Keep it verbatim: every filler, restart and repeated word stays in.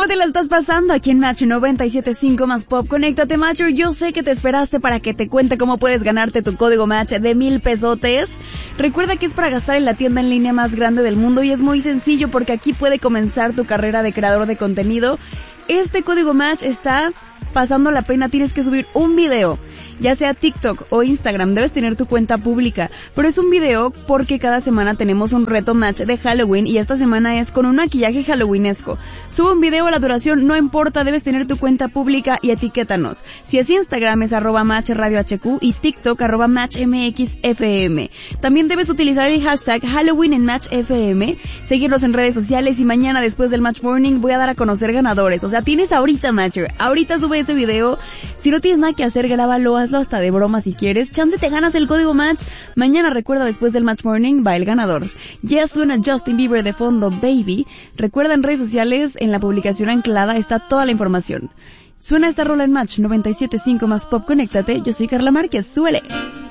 ¿Cómo te la estás pasando aquí en Match noventa y siete punto cinco más Pop? Conéctate, Matcher. Yo sé que te esperaste para que te cuente cómo puedes ganarte tu código Match de mil pesotes. Recuerda que es para gastar en la tienda en línea más grande del mundo y es muy sencillo porque aquí puede comenzar tu carrera de creador de contenido. Este código Match está pasando la pena. Tienes que subir un video, ya sea TikTok o Instagram, debes tener tu cuenta pública, pero es un video porque cada semana tenemos un reto Match de Halloween y esta semana es con un maquillaje halloweenesco. Sube un video, la duración no importa, debes tener tu cuenta pública y etiquétanos. Si es Instagram es arroba Match Radio H Q y TikTok arroba Match M X F M. También debes utilizar el hashtag Halloween en Match F M, seguirnos en redes sociales y mañana después del Match Morning voy a dar a conocer ganadores. O sea, tienes ahorita, Matcher, ahorita sube ese video. Si no tienes nada que hacer, grábalo, hazlo hasta de broma si quieres. Chance te ganas el código Match. Mañana, recuerda, después del Match Morning va el ganador. Ya suena Justin Bieber de fondo, Baby. Recuerda, en redes sociales, en la publicación anclada está toda la información. Suena esta rola en Match noventa y siete punto cinco más Pop. Conéctate. Yo soy Carla Márquez. Súbele.